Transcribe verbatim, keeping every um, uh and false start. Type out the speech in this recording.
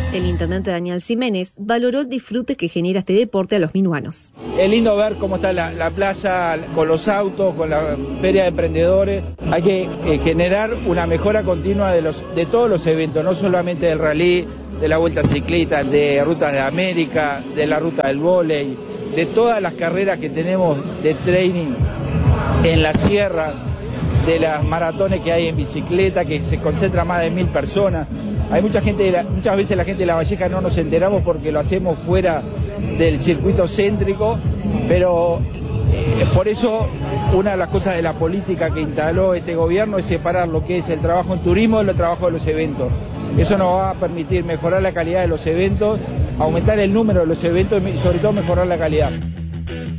El intendente Daniel Ximénez valoró el disfrute que genera este deporte a los minuanos. Es lindo ver cómo está la, la plaza con los autos, con la feria de emprendedores. Hay que eh, generar una mejora continua de, los, de todos los eventos, no solamente del rally, de la vuelta ciclista, de rutas de América, de la ruta del vóley, de todas las carreras que tenemos de training en la sierra, de las maratones que hay en bicicleta, que se concentran más de mil personas. Hay mucha gente, muchas veces la gente de La Valleja no nos enteramos porque lo hacemos fuera del circuito céntrico, pero eh, por eso una de las cosas de la política que instaló este gobierno es separar lo que es el trabajo en turismo del trabajo de los eventos. Eso nos va a permitir mejorar la calidad de los eventos, aumentar el número de los eventos y sobre todo mejorar la calidad.